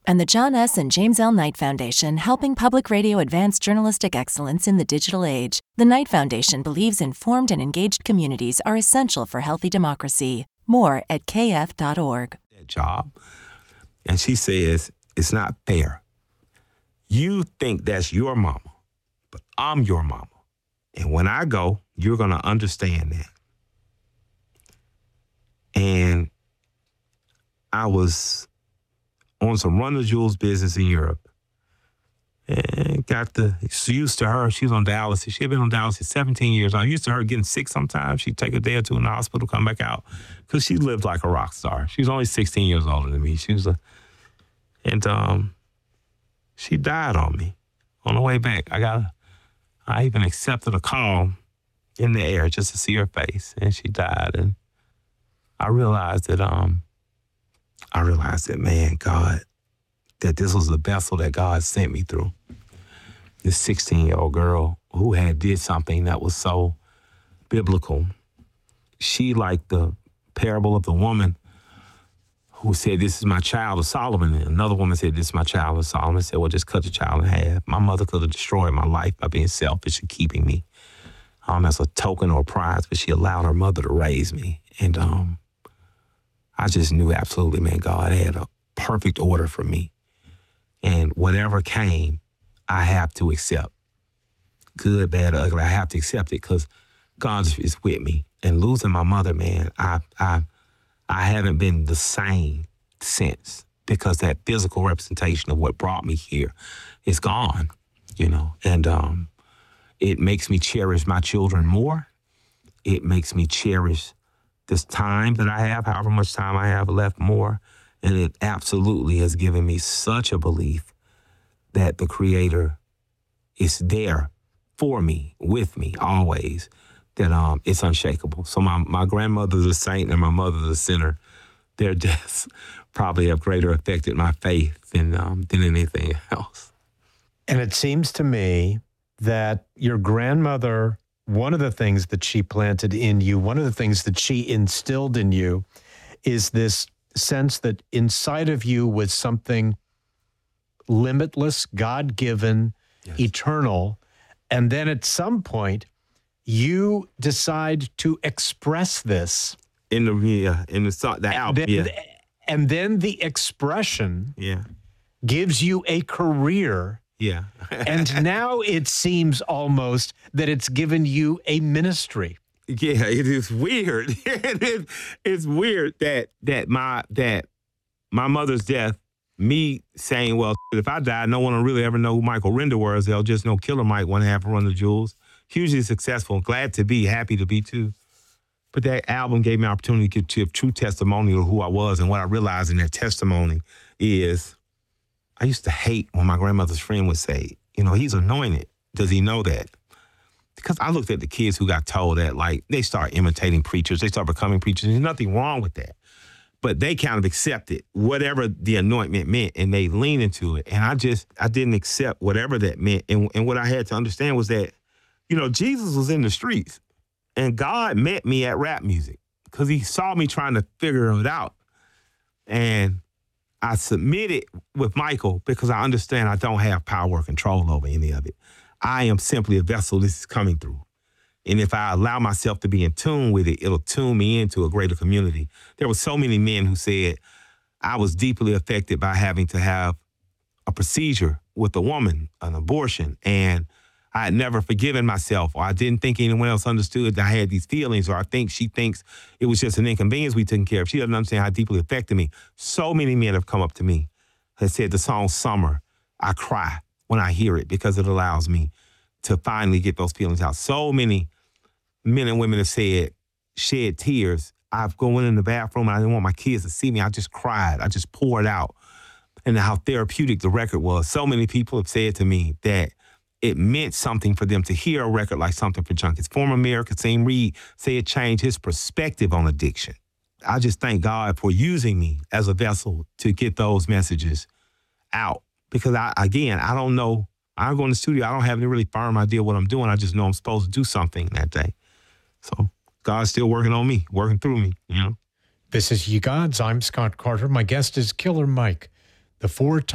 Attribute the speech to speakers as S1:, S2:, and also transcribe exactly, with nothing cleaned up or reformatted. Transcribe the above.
S1: and the John S. and James L. Knight Foundation, helping public radio advance journalistic excellence in the digital age. The Knight Foundation believes informed and engaged communities are essential for healthy democracy. More at k f dot org.
S2: That job, and she says, it's not fair. You think that's your mama, but I'm your mama. And when I go, you're going to understand that. And I was on some Run the Jewels business in Europe and got the, used to her, she was on dialysis. She had been on dialysis seventeen years. I used to her getting sick sometimes. She'd take a day or two in the hospital, come back out, because she lived like a rock star. She was only sixteen years older than me. She was a, and um, she died on me on the way back. I got, a, I even accepted a call in the air just to see her face, and she died. And I realized that, um, I realized that, man, God, that this was the vessel that God sent me through. This sixteen-year-old girl who had did something that was so biblical. She, like the parable of the woman who said, this is my child of Solomon. And another woman said, this is my child of Solomon. Said, well, just cut the child in half. My mother could have destroyed my life by being selfish and keeping me um, as a token or a prize, but she allowed her mother to raise me. And um, I just knew absolutely, man, God had a perfect order for me. And whatever came, I have to accept. Good, bad, or ugly, I have to accept it because God is with me. And losing my mother, man, I, I, I haven't been the same since, because that physical representation of what brought me here is gone, you know. And um, it makes me cherish my children more. It makes me cherish this time that I have, however much time I have left, more. And it absolutely has given me such a belief that the Creator is there for me, with me, always, that um, it's unshakable. So my, my grandmother's a saint and my mother's a sinner. Their deaths probably have greater affected my faith than um, than anything else.
S3: And it seems to me that your grandmother, one of the things that she planted in you, one of the things that she instilled in you is this sense that inside of you was something limitless, God-given, yes, eternal. And then at some point, you decide to express this.
S2: In the, yeah, in the song, the album,
S3: then,
S2: yeah.
S3: And then the expression
S2: yeah.
S3: gives you a career.
S2: Yeah.
S3: And now it seems almost that it's given you a ministry.
S2: Yeah, it is weird. it is, it's weird that that my that my mother's death, me saying, well, if I die, no one will really ever know who Michael Render was. They'll just know Killer Mike, one half Run the Jewels. Hugely successful, glad to be, happy to be too. But that album gave me an opportunity to give true testimony of who I was. And what I realized in that testimony is I used to hate when my grandmother's friend would say, you know, he's anointed. Does he know that? Because I looked at the kids who got told that, like, they start imitating preachers. They start becoming preachers. There's nothing wrong with that. But they kind of accepted whatever the anointment meant, and they leaned into it. And I just, I didn't accept whatever that meant. And, and what I had to understand was that, you know, Jesus was in the streets, and God met me at rap music because he saw me trying to figure it out. And I submitted with Michael because I understand I don't have power or control over any of it. I am simply a vessel this is coming through. And if I allow myself to be in tune with it, it'll tune me into a greater community. There were so many men who said I was deeply affected by having to have a procedure with a woman, an abortion, and I had never forgiven myself, or I didn't think anyone else understood that I had these feelings, or I think she thinks it was just an inconvenience we took care of. She doesn't understand how deeply it affected me. So many men have come up to me and said the song Summer, I cry when I hear it because it allows me to finally get those feelings out. So many men and women have said, shed tears. I've gone in the bathroom and I didn't want my kids to see me. I just cried. I just poured out. And how therapeutic the record was. So many people have said to me that it meant something for them to hear a record like Something for Junkies. Former Mayor Kasim Reed said it changed his perspective on addiction. I just thank God for using me as a vessel to get those messages out. Because, I, again, I don't know. I go in the studio. I don't have any really firm idea what I'm doing. I just know I'm supposed to do something that day. So God's still working on me, working through me, you know.
S3: This is Ye Gods. I'm Scott Carter. My guest is Killer Mike, the four-time